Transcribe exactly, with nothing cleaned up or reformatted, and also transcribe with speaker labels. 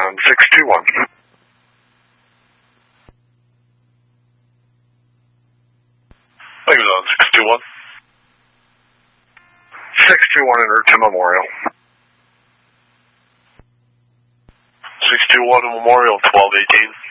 Speaker 1: on six two one.
Speaker 2: Thank you, on six two one.
Speaker 1: six two one enter to Memorial.
Speaker 2: six two one Memorial, twelve eighteen.